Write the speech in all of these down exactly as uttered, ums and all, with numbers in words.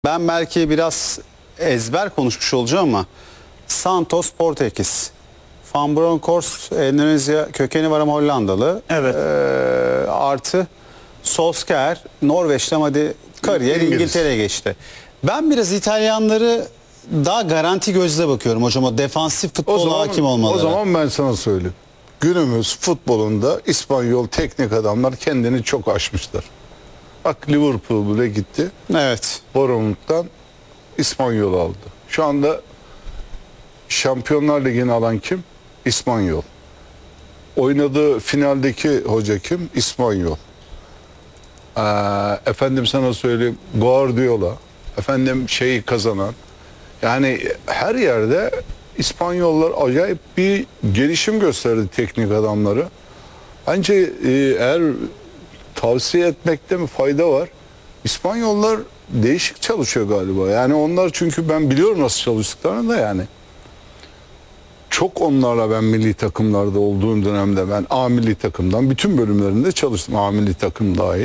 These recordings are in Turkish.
Ben belki biraz ezber konuşmuş olacağım ama Santos Portekiz, Van Bronckhorst Endonezya kökeni var ama Hollandalı. Evet. Ee, artı Solskjaer Norveç'te ama hadi kariyer İngiliz. İngiltere'ye geçti. Ben biraz İtalyanları daha garanti gözle bakıyorum hocam, o defansif futbola hakim olmaları. O zaman ben sana söyleyeyim. Günümüz futbolunda İspanyol teknik adamlar kendini çok aşmışlar. Bak Liverpool bile gitti. Evet. Bournemouth'tan İspanyol aldı. Şu anda Şampiyonlar Ligi'ni alan kim? İspanyol. Oynadığı finaldeki hoca kim? İspanyol. Ee, efendim sana söyleyeyim, Guardiola. Efendim şeyi kazanan. Yani her yerde İspanyollar acayip bir gelişim gösterdi, teknik adamları. Bence e, eğer tavsiye etmekte mi fayda var? İspanyollar değişik çalışıyor galiba. Yani onlar, çünkü ben biliyorum nasıl çalıştıklarını da yani. Çok onlarla ben milli takımlarda olduğum dönemde ben A milli takımdan bütün bölümlerinde çalıştım. A milli takım dahil.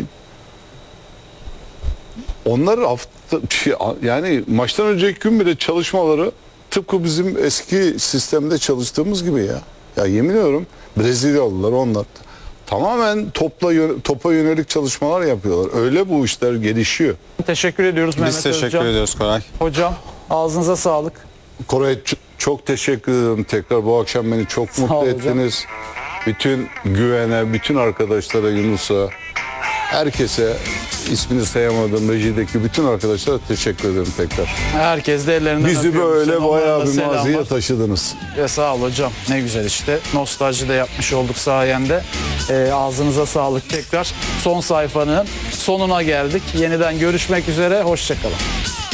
Onlar hafta yani maçtan önceki gün bile çalışmaları tıpkı bizim eski sistemde çalıştığımız gibi ya. Ya yemin ediyorum, Brezilyalılar onlar. Tamamen topla topa yönelik çalışmalar yapıyorlar. Öyle bu işler gelişiyor. Teşekkür ediyoruz Mehmet Biz teşekkür Özcan. ediyoruz Koray. Hocam ağzınıza sağlık. Koray, çok teşekkür ederim tekrar. Bu akşam beni çok Sağ mutlu ol hocam. ettiniz. Bütün güvene, bütün arkadaşlara, Yunus'a, herkese, ismini sayamadığım rejideki bütün arkadaşlara teşekkür ederim tekrar. Herkes de ellerinden Bizi öpüyorum. böyle Seni, bayağı onlara da bir selamlar. maziye taşıdınız. E, sağ ol hocam. Ne güzel işte. Nostalji de yapmış olduk sayende. E, ağzınıza sağlık tekrar. Son sayfanın sonuna geldik. Yeniden görüşmek üzere. Hoşçakalın.